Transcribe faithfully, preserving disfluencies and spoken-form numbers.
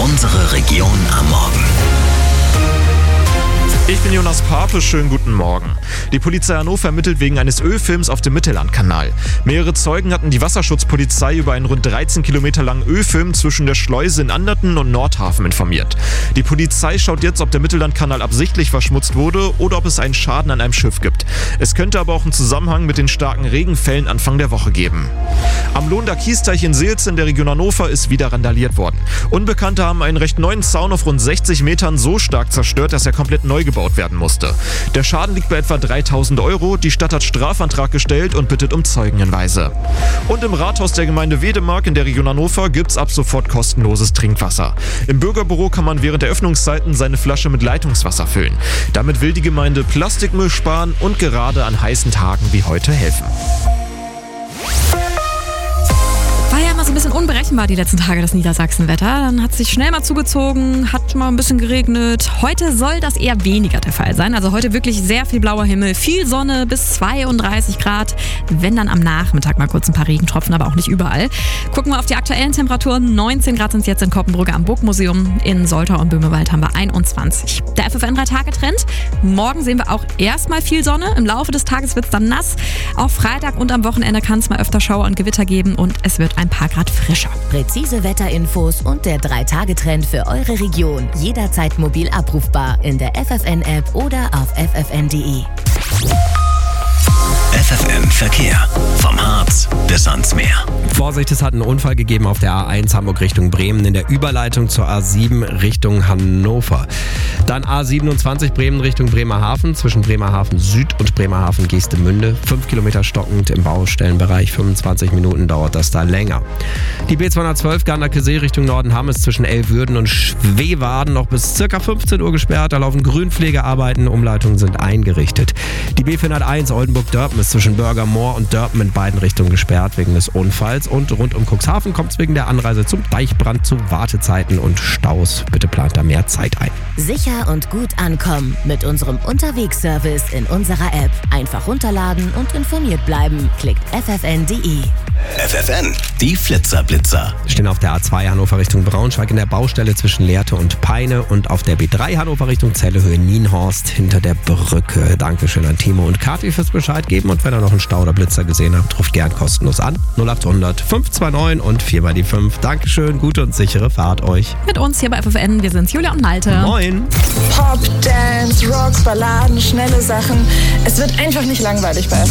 Unsere Region am Morgen. Ich bin Jonas Pape, schönen guten Morgen. Die Polizei Hannover ermittelt wegen eines Ölfilms auf dem Mittellandkanal. Mehrere Zeugen hatten die Wasserschutzpolizei über einen rund dreizehn Kilometer langen Ölfilm zwischen der Schleuse in Anderten und Nordhafen informiert. Die Polizei schaut jetzt, ob der Mittellandkanal absichtlich verschmutzt wurde oder ob es einen Schaden an einem Schiff gibt. Es könnte aber auch einen Zusammenhang mit den starken Regenfällen Anfang der Woche geben. Am Lohnder Kiesteich in Seelze in der Region Hannover ist wieder randaliert worden. Unbekannte haben einen recht neuen Zaun auf rund sechzig Metern so stark zerstört, dass er komplett neu gebaut werden musste. Der Schaden liegt bei etwa dreitausend Euro. Die Stadt hat Strafantrag gestellt und bittet um Zeugenhinweise. Und im Rathaus der Gemeinde Wedemark in der Region Hannover gibt's ab sofort kostenloses Trinkwasser. Im Bürgerbüro kann man während der Öffnungszeiten seine Flasche mit Leitungswasser füllen. Damit will die Gemeinde Plastikmüll sparen und gerade an heißen Tagen wie heute helfen. War ja immer so ein bisschen unberechenbar die letzten Tage, das Niedersachsenwetter. Dann hat es sich schnell mal zugezogen, hat mal ein bisschen geregnet. Heute soll das eher weniger der Fall sein. Also heute wirklich sehr viel blauer Himmel, viel Sonne bis zweiunddreißig Grad. Wenn dann am Nachmittag mal kurz ein paar Regentropfen, aber auch nicht überall. Gucken wir auf die aktuellen Temperaturen. neunzehn Grad sind es jetzt in Koppenbrügge am Burgmuseum. In Soltau und Böhmewald haben wir einundzwanzig. Der F F N drei Tage Trend. Morgen sehen wir auch erstmal viel Sonne. Im Laufe des Tages wird es dann nass. Auch Freitag und am Wochenende kann es mal öfter Schauer und Gewitter geben und es wird ein paar Grad frischer. Präzise Wetterinfos und der drei Tage Trend für eure Region. Jederzeit mobil abrufbar in der F F N-App oder auf f f n punkt d e. F F N Verkehr. Vom Harz bis ans Meer. Vorsicht, es hat einen Unfall gegeben auf der A eins Hamburg Richtung Bremen in der Überleitung zur A sieben Richtung Hannover. Dann A siebenundzwanzig Bremen Richtung Bremerhaven zwischen Bremerhaven Süd und Bremerhaven Geestemünde. Fünf Kilometer stockend im Baustellenbereich, fünfundzwanzig Minuten dauert das da länger. Die B zweihundertzwölf Gardakesee Richtung Nordenham ist zwischen Elwürden und Schweewarden noch bis ca. fünfzehn Uhr gesperrt. Da laufen Grünpflegearbeiten, Umleitungen sind eingerichtet. Die B vierhunderteins Oldenburg-Dörpen ist zwischen Bürgermoor und Dörpen in beiden Richtungen gesperrt wegen des Unfalls. Und rund um Cuxhaven kommt es wegen der Anreise zum Deichbrand zu Wartezeiten und Staus. Bitte plant da mehr Zeit ein. Sicher und gut ankommen mit unserem Unterwegsservice in unserer App. Einfach runterladen und informiert bleiben. Klickt f f n punkt d e. F F N, die Flitzerblitzer. Wir stehen auf der A zwei Hannover Richtung Braunschweig in der Baustelle zwischen Lehrte und Peine und auf der B drei Hannover Richtung Zellehöhe Nienhorst hinter der Brücke. Dankeschön an Timo und Kathi fürs Bescheid geben und wenn ihr noch einen Stau oder Blitzer gesehen habt, ruft gern kostenlos an. null acht hundert fünf zwei neun und vier mal die fünf. Dankeschön, gute und sichere Fahrt euch. Mit uns hier bei F F N, wir sind Julia und Malte. Moin. Pop, Dance, Rocks, Balladen, schnelle Sachen. Es wird einfach nicht langweilig bei